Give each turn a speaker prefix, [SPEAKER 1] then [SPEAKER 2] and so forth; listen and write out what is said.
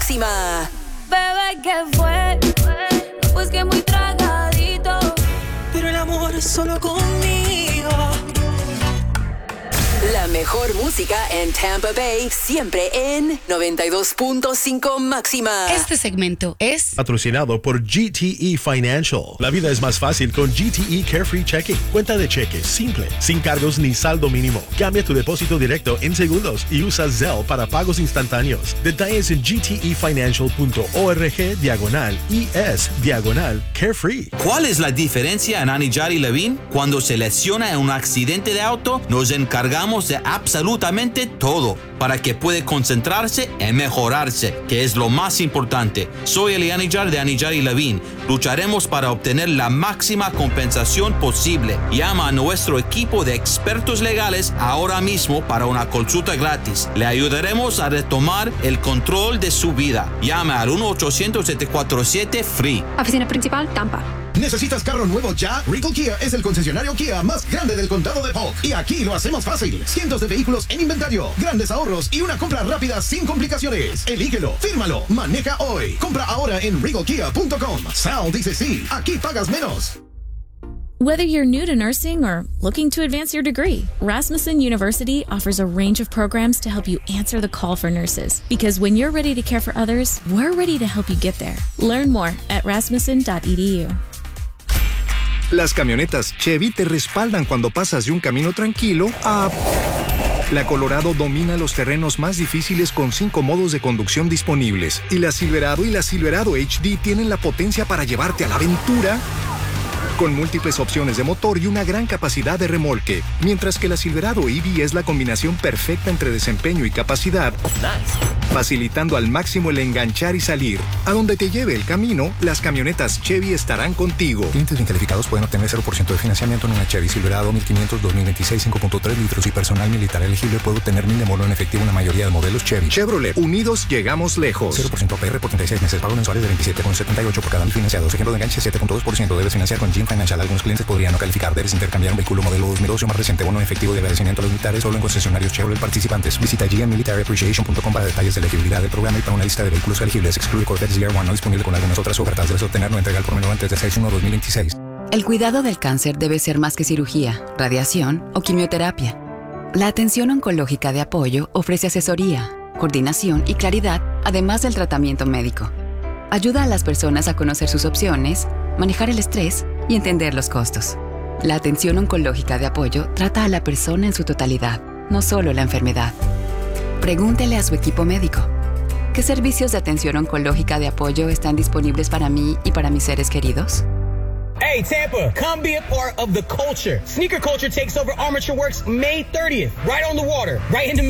[SPEAKER 1] máxima.
[SPEAKER 2] Bebé, ¿qué fue? Pues que muy tragadito.
[SPEAKER 3] Pero el amor es solo conmigo.
[SPEAKER 1] La mejor música en Tampa Bay, siempre en 92.5 máxima.
[SPEAKER 4] Este segmento es
[SPEAKER 5] patrocinado por GTE Financial. La vida es más fácil con GTE Carefree Checking. Cuenta de cheques simple, sin cargos ni saldo mínimo. Cambia tu depósito directo en segundos y usa Zelle para pagos instantáneos. Detalles en gtefinancial.org/ES/Carefree.
[SPEAKER 6] ¿Cuál es la diferencia en Anidjar y Levine? Cuando se lesiona en un accidente de auto, nos encargamos de absolutamente todo para que pueda concentrarse en mejorarse, que es lo más importante. Soy Eli Anidjar de Anidjar y Levine. Lucharemos para obtener la máxima compensación posible. Llama a nuestro equipo de expertos legales ahora mismo para una consulta gratis. Le ayudaremos a retomar el control de su vida. Llame al 1-800-747-FREE.
[SPEAKER 7] Oficina principal, Tampa.
[SPEAKER 8] ¿Necesitas carro nuevo ya? Regal Kia es el concesionario Kia más grande del condado de Polk. Y aquí lo hacemos fácil. Cientos de vehículos en inventario, grandes ahorros y una compra rápida sin complicaciones. Elígelo, fírmalo, maneja hoy. Compra ahora en regalkia.com. Sal dice sí, aquí pagas menos.
[SPEAKER 9] Whether you're new to nursing or looking to advance your degree, Rasmussen University offers a range of programs to help you answer the call for nurses. Because when you're ready to care for others, we're ready to help you get there. Learn more at rasmussen.edu.
[SPEAKER 10] Las camionetas Chevy te respaldan cuando pasas de un camino tranquilo a... La Colorado domina los terrenos más difíciles con 5 modos de conducción disponibles. Y la Silverado y la Silverado HD tienen la potencia para llevarte a la aventura con múltiples opciones de motor y una gran capacidad de remolque. Mientras que la Silverado EV es la combinación perfecta entre desempeño y capacidad, facilitando al máximo el enganchar y salir. A donde te lleve el camino, las camionetas Chevy estarán contigo. Clientes bien calificados pueden obtener 0% de financiamiento en una Chevy Silverado 1500 2026 5.3 litros y personal militar elegible puede obtener 1000 de bono en efectivo en la mayoría de modelos Chevy. Chevrolet, unidos llegamos lejos. 0% APR por 36 meses, pagos mensuales de 27,78 por cada mil financiados. Ejemplo de enganche 7,2%. Debes financiar con Jim Financial. Algunos clientes podrían no calificar. Debes intercambiar un vehículo modelo 2012 o más reciente. Bono en efectivo de agradecimiento a los militares solo en concesionarios Chevrolet participantes. Visita gmmilitaryappreciation.com para detalles de elegibilidad del programa y para una lista de vehículos elegibles. Excluye Corvette ZR1 no disponible con algunas otras ofertas. Debes obtener no entrega al por menor antes de 6/1/2026.
[SPEAKER 11] El cuidado del cáncer debe ser más que cirugía, radiación o quimioterapia. La atención oncológica de apoyo ofrece asesoría, coordinación y claridad, además del tratamiento médico. Ayuda a las personas a conocer sus opciones, manejar el estrés y entender los costos. La atención oncológica de apoyo trata a la persona en su totalidad, no solo la enfermedad. Pregúntele a su equipo médico. ¿Qué servicios de atención oncológica de apoyo están disponibles para mí y para mis seres queridos?
[SPEAKER 12] Hey, Tampa, come be a part of the culture. Sneaker culture takes over Armature Works May 30th, right on the water, right in the